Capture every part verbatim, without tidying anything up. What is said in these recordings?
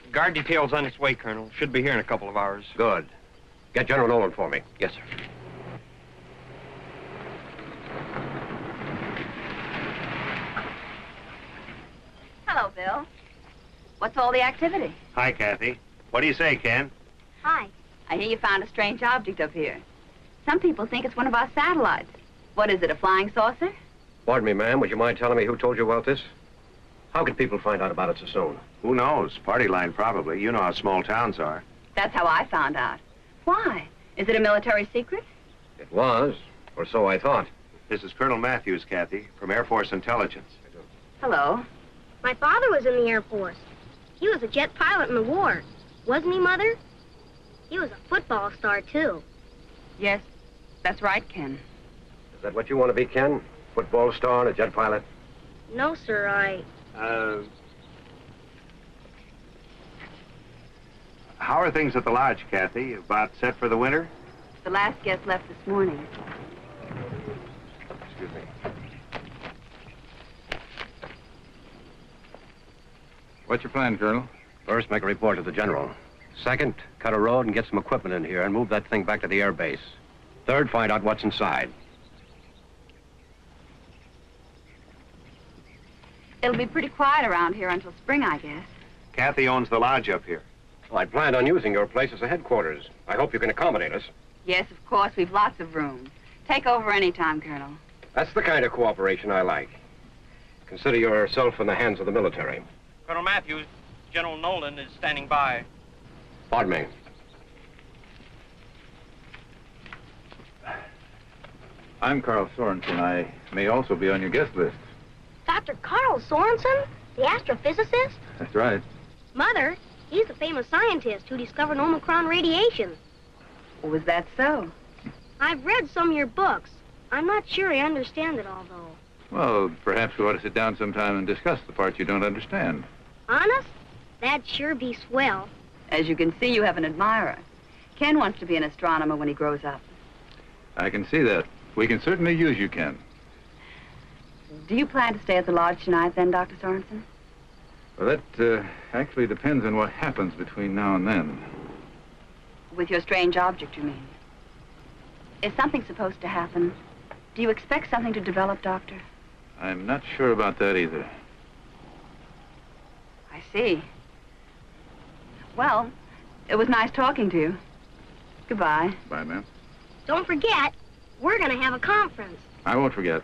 Guard detail's on its way, Colonel. Should be here in a couple of hours. Good. Get General Nolan for me. Yes, sir. Hello, Bill. What's all the activity? Hi, Kathy. What do you say, Ken? Hi. I hear you found a strange object up here. Some people think it's one of our satellites. What is it, a flying saucer? Pardon me, ma'am. Would you mind telling me who told you about this? How could people find out about it so soon? Who knows? Party line, probably. You know how small towns are. That's how I found out. Why? Is it a military secret? It was, or so I thought. This is Colonel Matthews, Kathy, from Air Force Intelligence. Hello. My father was in the Air Force. He was a jet pilot in the war. Wasn't he, Mother? He was a football star, too. Yes, that's right, Ken. Is that what you want to be, Ken? Football star and a jet pilot? No, sir, I... Uh... How are things at the lodge, Kathy? About set for the winter? The last guest left this morning. Excuse me. What's your plan, Colonel? First, make a report to the general. Second, cut a road and get some equipment in here and move that thing back to the air base. Third, find out what's inside. It'll be pretty quiet around here until spring, I guess. Kathy owns the lodge up here. Well, I planned on using your place as a headquarters. I hope you can accommodate us. Yes, of course, we've lots of room. Take over any time, Colonel. That's the kind of cooperation I like. Consider yourself in the hands of the military. Colonel Matthews, General Nolan is standing by. Pardon me. I'm Carl Sorensen. I may also be on your guest list. Doctor Carl Sorensen? The astrophysicist? That's right. Mother, he's the famous scientist who discovered Omicron radiation. Was that so? I've read some of your books. I'm not sure I understand it all, though. Well, perhaps we ought to sit down sometime and discuss the parts you don't understand. Honest? That'd sure be swell. As you can see, you have an admirer. Ken wants to be an astronomer when he grows up. I can see that. We can certainly use you, Ken. Do you plan to stay at the lodge tonight, then, Doctor Sorensen? Well, that uh, actually depends on what happens between now and then. With your strange object, you mean? Is something supposed to happen? Do you expect something to develop, Doctor? I'm not sure about that either. I see. Well, it was nice talking to you. Goodbye. Bye, ma'am. Don't forget, we're going to have a conference. I won't forget.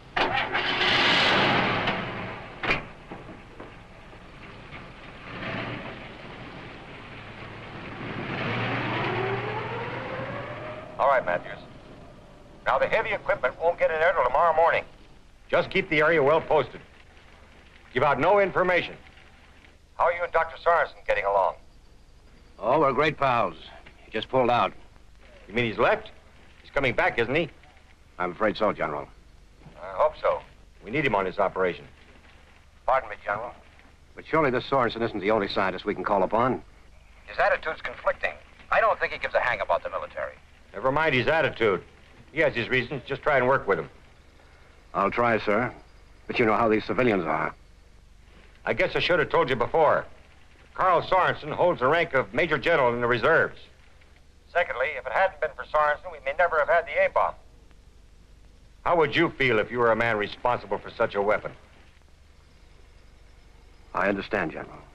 All right, Matthews. Now, the heavy equipment won't get in there till tomorrow morning. Just keep the area well posted. Give out no information. How are you and Doctor Sorensen getting along? Oh, we're great pals. He just pulled out. You mean he's left? He's coming back, isn't he? I'm afraid so, General. I hope so. We need him on this operation. Pardon me, General. But surely this Sorensen isn't the only scientist we can call upon. His attitude's conflicting. I don't think he gives a hang about the military. Never mind his attitude. He has his reasons. Just try and work with him. I'll try, sir. But you know how these civilians are. I guess I should have told you before. Carl Sorensen holds the rank of Major General in the reserves. Secondly, if it hadn't been for Sorensen, we may never have had the A-bomb. How would you feel if you were a man responsible for such a weapon? I understand, General.